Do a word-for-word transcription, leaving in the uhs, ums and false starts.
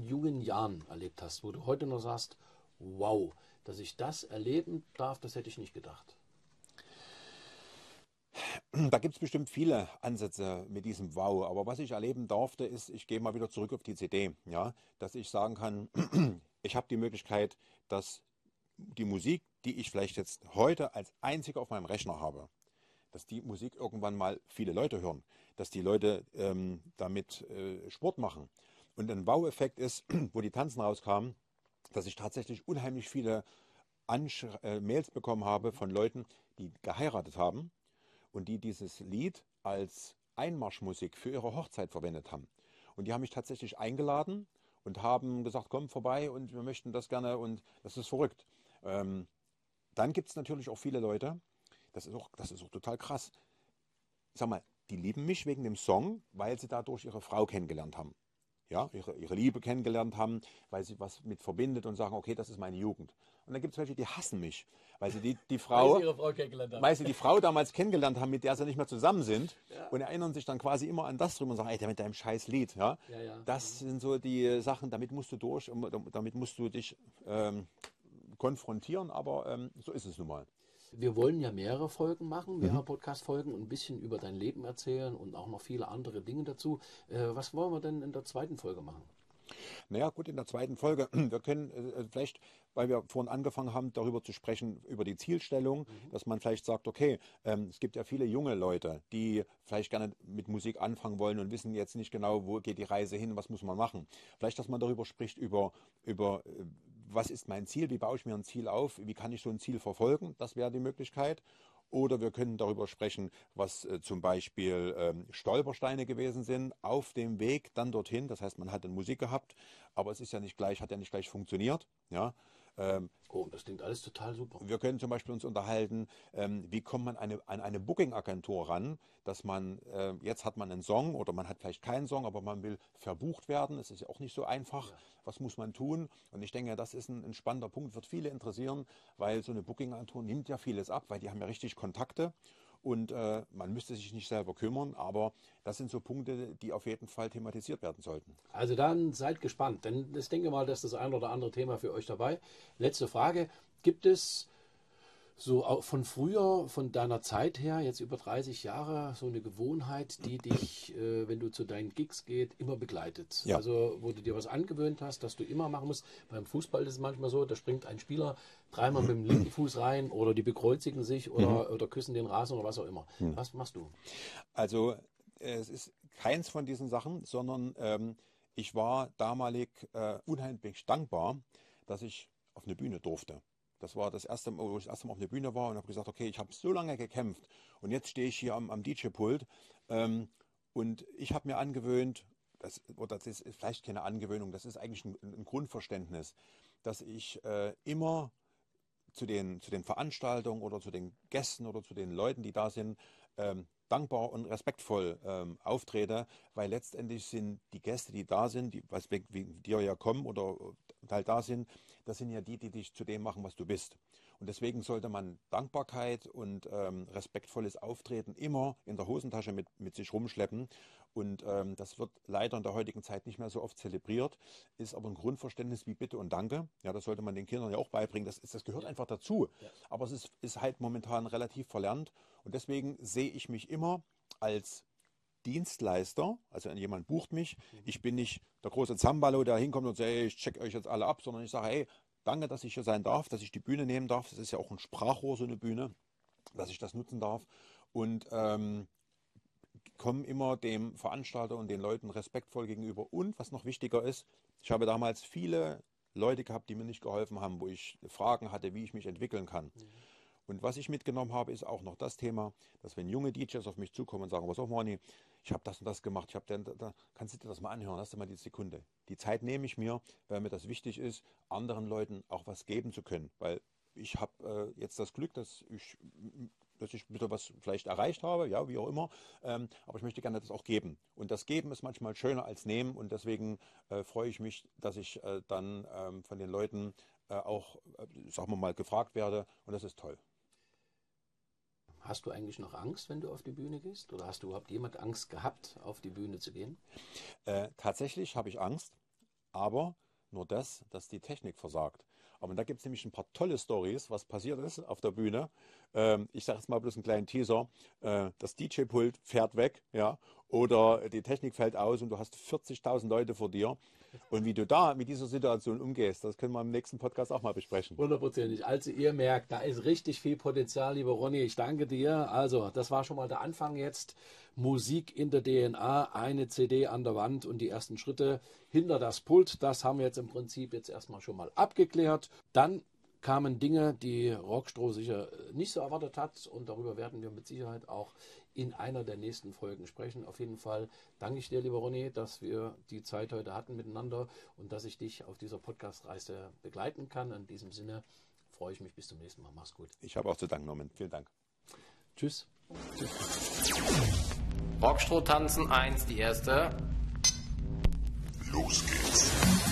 jungen Jahren erlebt hast, wo du heute noch sagst, wow, dass ich das erleben darf, das hätte ich nicht gedacht? Da gibt es bestimmt viele Ansätze mit diesem Wow. Aber was ich erleben durfte, ist, ich gehe mal wieder zurück auf die C D, ja, dass ich sagen kann, ich habe die Möglichkeit, dass die Musik, die ich vielleicht jetzt heute als einzige auf meinem Rechner habe, dass die Musik irgendwann mal viele Leute hören, dass die Leute ähm, damit äh, Sport machen. Und ein Wow-Effekt ist, wo die Tanzen rauskamen, dass ich tatsächlich unheimlich viele Ansch äh, Mails bekommen habe von Leuten, die geheiratet haben und die dieses Lied als Einmarschmusik für ihre Hochzeit verwendet haben. Und die haben mich tatsächlich eingeladen und haben gesagt, komm vorbei und wir möchten das gerne und das ist verrückt. Ähm, dann gibt es natürlich auch viele Leute, das ist auch, das ist auch total krass. Ich sag mal, die lieben mich wegen dem Song, weil sie dadurch ihre Frau kennengelernt haben. Ja, ihre, ihre Liebe kennengelernt haben, weil sie was mit verbindet und sagen, okay, das ist meine Jugend. Und dann gibt es welche, die hassen mich, weil sie die, die Weil sie Frau, ihre Frau kennengelernt haben. weil sie die Frau damals kennengelernt haben, mit der sie nicht mehr zusammen sind Ja. und erinnern sich dann quasi immer an das drüber und sagen, ey, der mit deinem scheiß Lied. Ja? Ja, ja. Das sind so die Sachen, damit musst du durch, damit musst du dich ähm, konfrontieren, aber ähm, so ist es nun mal. Wir wollen ja mehrere Folgen machen, Mhm. mehrere Podcast-Folgen und ein bisschen über dein Leben erzählen und auch noch viele andere Dinge dazu. Äh, was wollen wir denn in der zweiten Folge machen? Naja, gut, in der zweiten Folge, wir können äh, vielleicht, weil wir vorhin angefangen haben, darüber zu sprechen, über die Zielstellung, Mhm. dass man vielleicht sagt, okay, ähm, es gibt ja viele junge Leute, die vielleicht gerne mit Musik anfangen wollen und wissen jetzt nicht genau, wo geht die Reise hin, was muss man machen. Vielleicht, dass man darüber spricht, über, über äh, was ist mein Ziel, wie baue ich mir ein Ziel auf, wie kann ich so ein Ziel verfolgen, das wäre die Möglichkeit. Oder wir können darüber sprechen, was äh, zum Beispiel ähm, Stolpersteine gewesen sind auf dem Weg dann dorthin. Das heißt, man hat dann Musik gehabt, aber es ist ja nicht gleich, hat ja nicht gleich funktioniert. Ja? Ähm, Oh, das klingt alles total super. wir können zum Beispiel uns unterhalten, ähm, wie kommt man eine, an eine Booking-Agentur ran, dass man, äh, jetzt hat man einen Song oder man hat vielleicht keinen Song, aber man will verbucht werden. Es ist ja auch nicht so einfach. Ja. Was muss man tun? Und ich denke, das ist ein, ein spannender Punkt, wird viele interessieren, weil so eine Booking-Agentur nimmt ja vieles ab, weil die haben ja richtig Kontakte. Und äh, man müsste sich nicht selber kümmern, aber das sind so Punkte, die auf jeden Fall thematisiert werden sollten. Also dann seid gespannt, denn ich denke mal, dass das ein oder andere Thema für euch dabei. Letzte Frage, gibt es so auch von früher, von deiner Zeit her, jetzt über dreißig Jahre, so eine Gewohnheit, die dich, äh, wenn du zu deinen Gigs geht, immer begleitet? Ja. Also, wo du dir was angewöhnt hast, dass du immer machen musst. Beim Fußball ist es manchmal so, da springt ein Spieler dreimal mit dem linken Fuß rein oder die bekreuzigen sich oder, oder küssen den Rasen oder was auch immer. Was machst du? Also es ist keins von diesen Sachen, sondern ähm, ich war damalig äh, unheimlich dankbar, dass ich auf eine Bühne durfte. Das war das erste Mal, wo ich das erste Mal auf eine Bühne war und habe gesagt, okay, ich habe so lange gekämpft und jetzt stehe ich hier am, am D J-Pult ähm, und ich habe mir angewöhnt, das, oder das ist vielleicht keine Angewöhnung, das ist eigentlich ein, ein Grundverständnis, dass ich äh, immer zu den, zu den Veranstaltungen oder zu den Gästen oder zu den Leuten, die da sind, ähm, dankbar und respektvoll ähm, auftrete, weil letztendlich sind die Gäste, die da sind, die was wegen dir ja kommen oder halt da sind, das sind ja die, die dich zu dem machen, was du bist. Und deswegen sollte man Dankbarkeit und ähm, respektvolles Auftreten immer in der Hosentasche mit, mit sich rumschleppen. Und ähm, das wird leider in der heutigen Zeit nicht mehr so oft zelebriert, ist aber ein Grundverständnis wie Bitte und Danke. Ja, das sollte man den Kindern ja auch beibringen. Das, ist, das gehört Ja. einfach dazu. Ja. Aber es ist, ist halt momentan relativ verlernt. Und deswegen sehe ich mich immer als Dienstleister, also jemand bucht mich. Ich bin nicht der große Zambalo, der hinkommt und sagt, hey, ich check euch jetzt alle ab, sondern ich sage, hey, danke, dass ich hier sein darf, dass ich die Bühne nehmen darf. Das ist ja auch ein Sprachrohr, so eine Bühne, dass ich das nutzen darf. Und ähm, komme immer dem Veranstalter und den Leuten respektvoll gegenüber. Und was noch wichtiger ist, ich habe damals viele Leute gehabt, die mir nicht geholfen haben, wo ich Fragen hatte, wie ich mich entwickeln kann. Und was ich mitgenommen habe, ist auch noch das Thema, dass wenn junge D Js auf mich zukommen und sagen, was auf, Moni, ich habe das und das gemacht, ich habe da, da, kannst du dir das mal anhören, hast du mal die Sekunde. Die Zeit nehme ich mir, weil mir das wichtig ist, anderen Leuten auch was geben zu können. Weil ich habe äh, jetzt das Glück, dass ich, dass ich wieder was vielleicht erreicht habe, ja, wie auch immer, ähm, aber ich möchte gerne das auch geben. Und das Geben ist manchmal schöner als Nehmen und deswegen äh, freue ich mich, dass ich äh, dann ähm, von den Leuten äh, auch, äh, sagen wir mal, gefragt werde und das ist toll. Hast du eigentlich noch Angst, wenn du auf die Bühne gehst? Oder hast du überhaupt jemand Angst gehabt, auf die Bühne zu gehen? Äh, tatsächlich habe ich Angst, aber nur das, dass die Technik versagt. Aber da gibt es nämlich ein paar tolle Stories, was passiert ist auf der Bühne. Ähm, ich sage jetzt mal bloß einen kleinen Teaser. Äh, das D J-Pult fährt weg, ja, oder die Technik fällt aus und du hast vierzigtausend Leute vor dir. Und wie du da mit dieser Situation umgehst, das können wir im nächsten Podcast auch mal besprechen. Hundertprozentig. Also ihr merkt, da ist richtig viel Potenzial, lieber Ronny. Ich danke dir. Also das war schon mal der Anfang jetzt. Musik in der D N A, eine C D an der Wand und die ersten Schritte hinter das Pult. Das haben wir jetzt im Prinzip jetzt erstmal schon mal abgeklärt. Dann kamen Dinge, die Rockstroh sicher nicht so erwartet hat und darüber werden wir mit Sicherheit auch in einer der nächsten Folgen sprechen. Auf jeden Fall danke ich dir, lieber Ronny, dass wir die Zeit heute hatten miteinander und dass ich dich auf dieser Podcast-Reise begleiten kann. In diesem Sinne freue ich mich. Bis zum nächsten Mal. Mach's gut. Ich habe auch zu danken, Norman. Vielen Dank. Tschüss. Rockstroh tanzen eins, die erste. Los geht's.